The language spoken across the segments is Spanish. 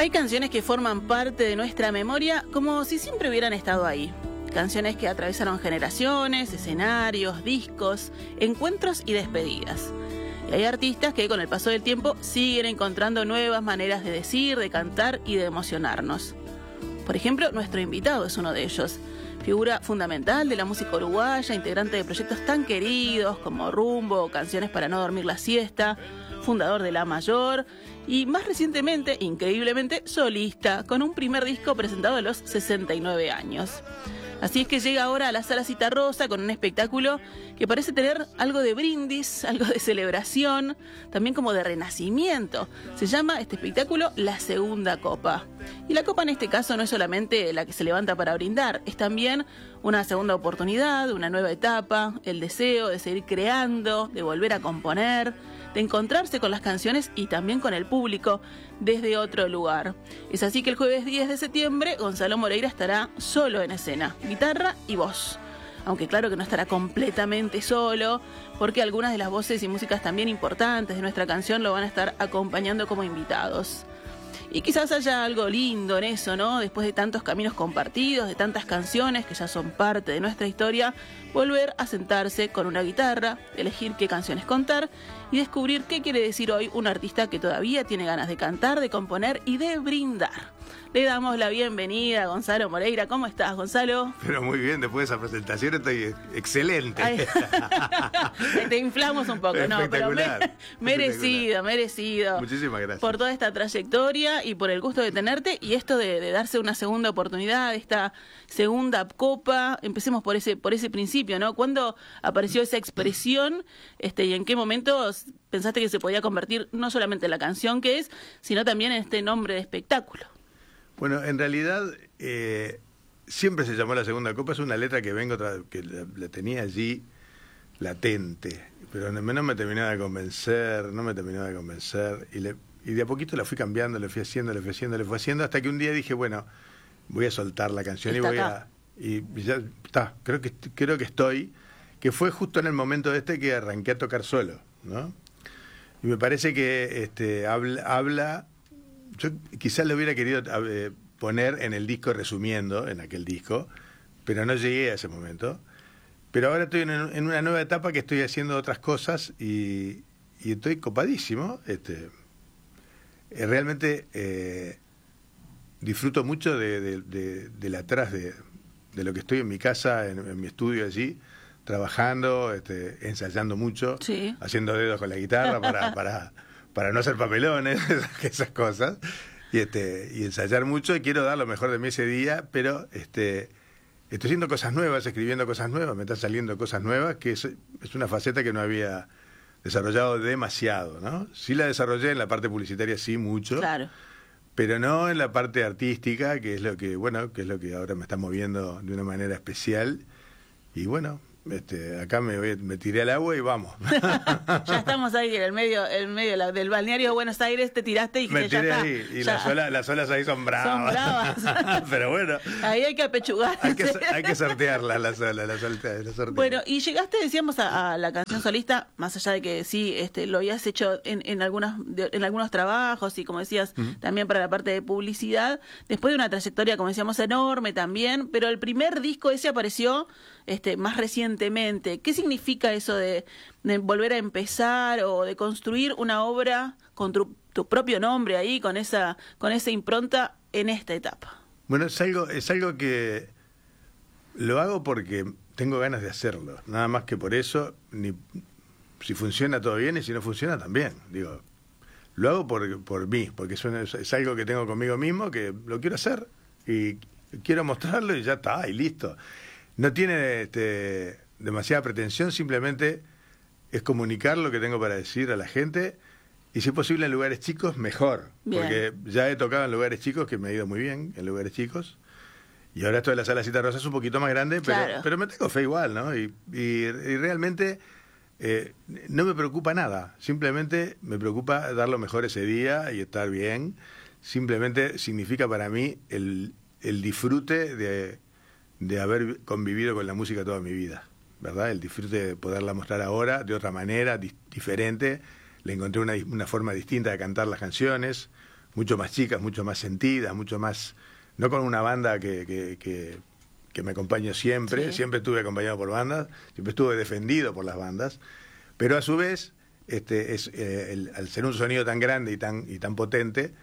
Hay canciones que forman parte de nuestra memoria como si siempre hubieran estado ahí. Canciones que atravesaron generaciones, escenarios, discos, encuentros y despedidas. Y hay artistas que con el paso del tiempo siguen encontrando nuevas maneras de decir, de cantar y de emocionarnos. Por ejemplo, nuestro invitado es uno de ellos. Figura fundamental de la música uruguaya, integrante de proyectos tan queridos como Rumbo, Canciones para no dormir la siesta, fundador de La Mayor y más recientemente, increíblemente, solista, con un primer disco presentado a los 69 años. Así es que llega ahora a la Sala Citarrosa con un espectáculo que parece tener algo de brindis, algo de celebración, también como de renacimiento. Se llama este espectáculo La Segunda Copa. Y la copa en este caso no es solamente la que se levanta para brindar, es también una segunda oportunidad, una nueva etapa, el deseo de seguir creando, de volver a componer, de encontrarse con las canciones y también con el público desde otro lugar. Es así que el jueves 10 de septiembre Gonzalo Moreira estará solo en escena, guitarra y voz. Aunque claro que no estará completamente solo, porque algunas de las voces y músicas también importantes de nuestra canción lo van a estar acompañando como invitados. Y quizás haya algo lindo en eso, ¿no? Después de tantos caminos compartidos, de tantas canciones que ya son parte de nuestra historia, volver a sentarse con una guitarra, elegir qué canciones contar y descubrir qué quiere decir hoy un artista que todavía tiene ganas de cantar, de componer y de brindar. Le damos la bienvenida a Gonzalo Moreira. ¿Cómo estás, Gonzalo? Pero muy bien, después de esa presentación estoy excelente. Ay, te inflamos un poco, no, pero merecido. Muchísimas gracias. Por toda esta trayectoria y por el gusto de tenerte y esto de darse una segunda oportunidad, esta segunda copa. Empecemos por ese principio, ¿no? ¿Cuándo apareció esa expresión y en qué momentos pensaste que se podía convertir no solamente en la canción que es, sino también en este nombre de espectáculo? Bueno, en realidad siempre se llamó La Segunda Copa, es una letra que que la tenía allí latente, pero no me terminaba de convencer, y de a poquito la fui cambiando, le fui haciendo, hasta que un día dije, bueno, voy a soltar la canción y ya está, creo que estoy, que fue justo en el momento que arranqué a tocar solo, ¿no? Y me parece que habla. Yo quizás lo hubiera querido poner en el disco resumiendo, en aquel disco, pero no llegué a ese momento. Pero ahora estoy en una nueva etapa que estoy haciendo otras cosas y estoy copadísimo. Realmente disfruto mucho del atrás de lo que estoy en mi casa, en mi estudio allí, trabajando, ensayando mucho, sí, haciendo dedos con la guitarra para no hacer papelones, esas cosas, y ensayar mucho, y quiero dar lo mejor de mí ese día, pero estoy haciendo cosas nuevas, escribiendo cosas nuevas, me están saliendo cosas nuevas, que es una faceta que no había desarrollado demasiado, ¿no? Sí la desarrollé en la parte publicitaria, sí, mucho, claro, pero no en la parte artística, que es lo que ahora me está moviendo de una manera especial, y bueno, acá me tiré al agua y vamos. Ya estamos ahí en el medio del balneario de Buenos Aires, te tiraste y me tiré ahí, y las olas ahí son bravas. Pero bueno, ahí hay que apechugar. Hay que sortearlas, las olas. Bueno, y llegaste, decíamos, a la canción solista, más allá de que sí, lo habías hecho en algunos trabajos y como decías, también para la parte de publicidad, después de una trayectoria, como decíamos, enorme también, pero el primer disco ese apareció más recientemente. ¿Qué significa eso de volver a empezar o de construir una obra con tu propio nombre ahí, con esa impronta en esta etapa? Bueno, es algo que lo hago porque tengo ganas de hacerlo, nada más que por eso. Si funciona todo bien y si no funciona también, digo, lo hago por mí, porque es algo que tengo conmigo mismo, que lo quiero hacer y quiero mostrarlo y ya está, y listo. No tiene demasiada pretensión, simplemente es comunicar lo que tengo para decir a la gente, y si es posible en lugares chicos, mejor. Bien. Porque ya he tocado en lugares chicos, que me ha ido muy bien en lugares chicos, y ahora esto de la Sala Citarrosa es un poquito más grande, claro, pero me tengo fe igual, ¿no? Y realmente no me preocupa nada, simplemente me preocupa dar lo mejor ese día y estar bien. Simplemente significa para mí el disfrute de haber convivido con la música toda mi vida, ¿verdad? El disfrute de poderla mostrar ahora de otra manera, diferente. Le encontré una forma distinta de cantar las canciones, mucho más chicas, mucho más sentidas, mucho más... No con una banda que me acompañó siempre, Sí. siempre estuve acompañado por bandas, siempre estuve defendido por las bandas, pero a su vez, al ser un sonido tan grande y tan potente,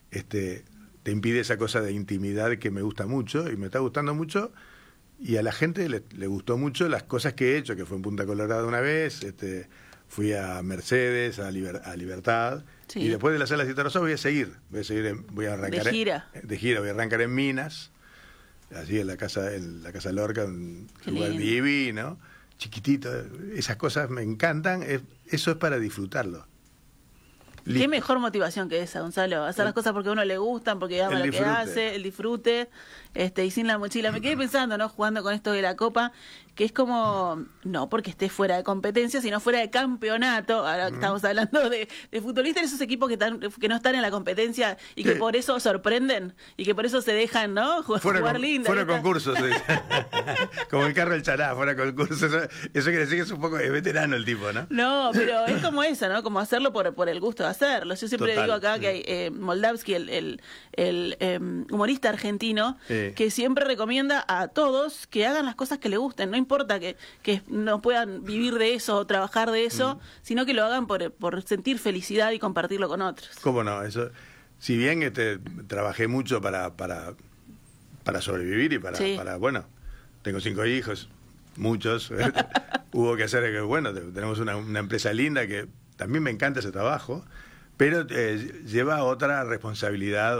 te impide esa cosa de intimidad que me gusta mucho y me está gustando mucho, y a la gente le gustó mucho las cosas que he hecho, que fue en Punta Colorada una vez, fui a Mercedes, a Libertad, Sí. y después de la Sala Citarrosa voy a arrancar De gira. voy a arrancar en Minas, allí en la casa Lorca, un Qué lugar lindo. divino, chiquitito, esas cosas me encantan, eso es para disfrutarlo. Qué Listo. mejor motivación que esa, Gonzalo. Hacer las cosas porque a uno le gustan, porque ama El lo que disfrute. hace, el disfrute, y sin la mochila. Me quedé pensando, ¿no? Jugando con esto de la Copa, que es como, no porque esté fuera de competencia, sino fuera de campeonato. Ahora que estamos hablando de futbolistas, esos equipos que no están en la competencia y que Sí. por eso sorprenden y que por eso se dejan, ¿no? Jugar lindo. fuera ¿viste? concursos, se dice. Como el carro del Chará, fuera concursos. Eso quiere decir que es un poco es veterano el tipo, ¿no? No, pero es como eso, ¿no? Como hacerlo por el gusto de hacerlo. Yo siempre Total. digo acá que hay Moldavsky, el humorista argentino, Sí. que siempre recomienda a todos que hagan las cosas que le gusten. No importa que no puedan vivir de eso o trabajar de eso, sino que lo hagan por sentir felicidad y compartirlo con otros. ¿Cómo no? Eso, si bien trabajé mucho para sobrevivir y Sí. bueno, tengo 5 hijos, muchos, hubo que hacer, bueno, tenemos una empresa linda que también me encanta ese trabajo, pero lleva otra responsabilidad,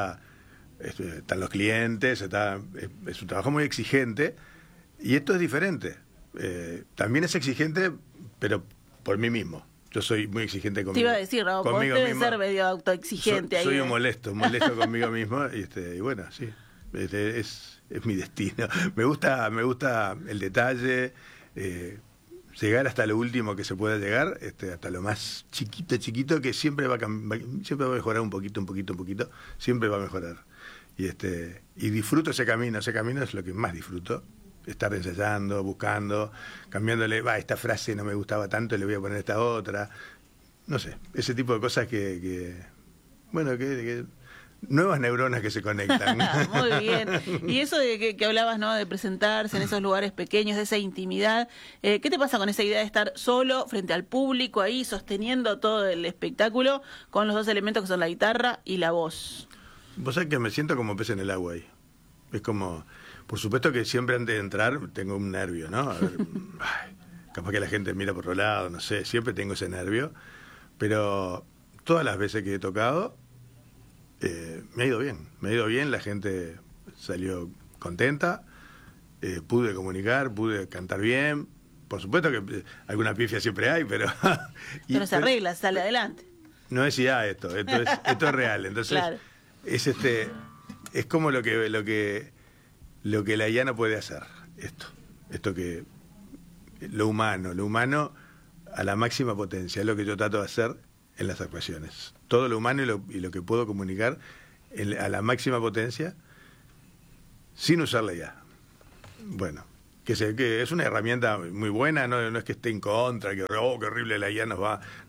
están los clientes, es un trabajo muy exigente, y esto es diferente. También es exigente, pero por mí mismo. Yo soy muy exigente conmigo. Te iba a decir, ¿no? Vos conmigo debes mismo. ser medio autoexigente ahí. Soy un molesto conmigo mismo, y bueno, sí, es mi destino. Me gusta el detalle, llegar hasta lo último que se pueda llegar, hasta lo más chiquito, que siempre va a mejorar un poquito, siempre va a mejorar. Y disfruto ese camino es lo que más disfruto. Estar ensayando, buscando, cambiándole, esta frase no me gustaba tanto, le voy a poner esta otra. No sé, ese tipo de cosas que nuevas neuronas que se conectan. Muy bien. Y eso de que hablabas, ¿no? De presentarse en esos lugares pequeños, de esa intimidad. ¿Qué te pasa con esa idea de estar solo frente al público ahí, sosteniendo todo el espectáculo con los dos elementos que son la guitarra y la voz? Vos sabés que me siento como pez en el agua ahí. Es como... Por supuesto que siempre antes de entrar tengo un nervio, ¿no? A ver, capaz que la gente mira por otro lado, no sé, siempre tengo ese nervio, pero todas las veces que he tocado me ha ido bien, la gente salió contenta, pude comunicar, pude cantar bien, por supuesto que alguna pifia siempre hay, pero... Pero se arregla, sale adelante. No es IA esto es real, entonces Claro. es como lo que la IA no puede hacer, esto que lo humano a la máxima potencia, es lo que yo trato de hacer en las actuaciones. Todo lo humano y lo que puedo comunicar a la máxima potencia sin usar la IA. Bueno, que es una herramienta muy buena, no es que esté en contra, que qué horrible la IA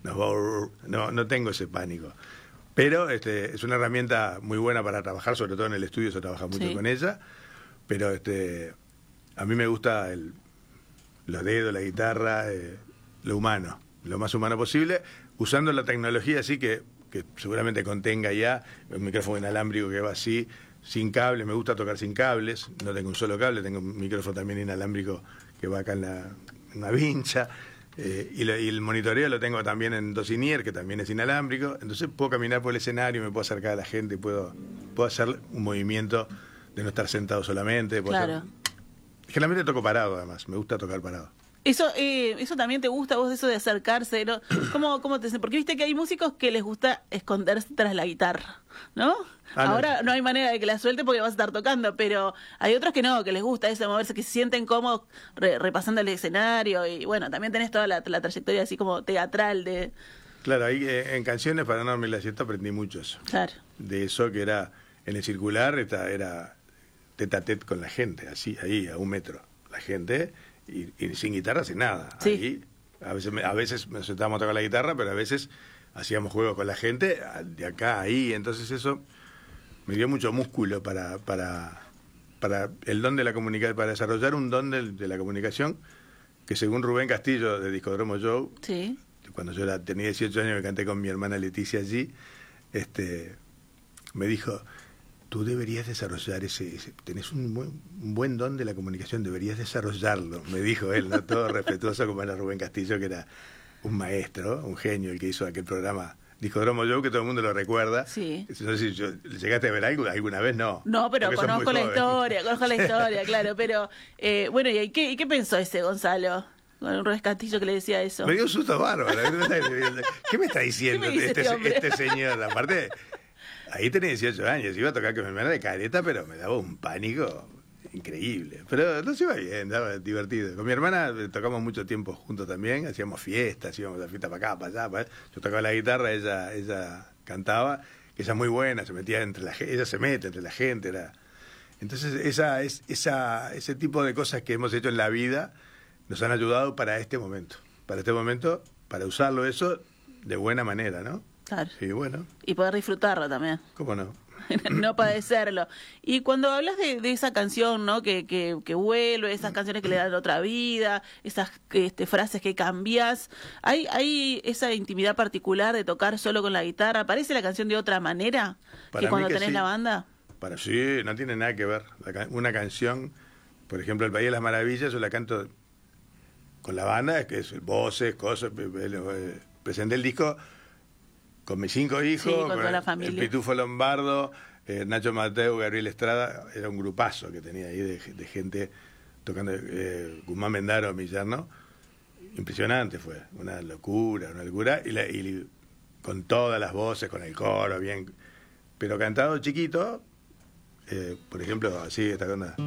no tengo ese pánico. Pero es una herramienta muy buena para trabajar, sobre todo en el estudio se trabaja mucho Sí. con ella. Pero a mí me gusta los dedos, la guitarra, lo humano, lo más humano posible, usando la tecnología así que seguramente contenga ya un micrófono inalámbrico que va así, sin cable. Me gusta tocar sin cables, no tengo un solo cable, tengo un micrófono también inalámbrico que va acá en una vincha, y el monitoreo lo tengo también en Dosinier, que también es inalámbrico. Entonces puedo caminar por el escenario, me puedo acercar a la gente, puedo hacer un movimiento de no estar sentado solamente. Claro. Generalmente toco parado, además. Me gusta tocar parado. Eso también te gusta, vos, eso de acercarse, ¿no? ¿Cómo te... Porque viste que hay músicos que les gusta esconderse tras la guitarra, ¿no? Ahora no hay manera de que la suelte porque vas a estar tocando, pero hay otros que no, que les gusta eso, moverse, que se sienten cómodos repasando el escenario. Y bueno, también tenés toda la trayectoria así como teatral de... Claro, ahí en Canciones para no dormir la siesta aprendí mucho eso. Claro. De eso que era, en el circular era tete a tete con la gente, así, ahí, a 1 metro. La gente, y sin guitarra, sin nada. Sí. Ahí, a veces nos sentábamos a tocar la guitarra, pero a veces hacíamos juegos con la gente, de acá a ahí, entonces eso me dio mucho músculo para el don de la comunicación, para desarrollar un don de la comunicación, que según Rubén Castillo de Discodromo Show, Sí. cuando yo tenía 18 años, me canté con mi hermana Leticia allí, me dijo: tú deberías desarrollar tenés un buen don de la comunicación, deberías desarrollarlo, me dijo él, ¿no? Todo respetuoso, como era Rubén Castillo, que era un maestro, un genio, el que hizo aquel programa Discodromo Show, que todo el mundo lo recuerda. Sí. No sé si llegaste a ver algo alguna vez, no. No, pero Porque sos muy conozco la joven. historia, claro. Pero, bueno, ¿y qué pensó ese Gonzalo? Con Rubén Castillo que le decía eso. Me dio un susto bárbaro. ¿Qué me está diciendo ¿Qué me dice este hombre? este señor? Aparte, ahí tenía 18 años, iba a tocar con mi hermana de careta, pero me daba un pánico increíble. Pero nos iba bien, daba divertido. Con mi hermana tocamos mucho tiempo juntos también, hacíamos fiestas, íbamos a fiestas para acá, para allá. Yo tocaba la guitarra, ella cantaba, que ella es muy buena, se metía entre la gente, ella se mete entre la gente. Entonces, ese tipo de cosas que hemos hecho en la vida nos han ayudado para este momento, para usarlo eso de buena manera, ¿no? Claro. Sí, bueno. Y poder disfrutarlo también. ¿Cómo no? No padecerlo. Y cuando hablas de esa canción, ¿no? Que vuelve, esas canciones que le dan otra vida, esas frases que cambias, ¿hay esa intimidad particular de tocar solo con la guitarra? ¿Parece la canción de otra manera que cuando tenés sí. la banda? Sí, no tiene nada que ver. Una canción, por ejemplo, El País de las Maravillas, yo la canto con la banda, que es voces, cosas. Presenté el disco con mis 5 hijos, Sí, con toda la familia. el Pitufo Lombardo, Nacho Mateo, Gabriel Estrada, era un grupazo que tenía ahí de gente tocando, Guzmán Mendaro, mi yerno. Impresionante fue, una locura, y con todas las voces, con el coro, bien, pero cantado chiquito, por ejemplo, así, esta onda.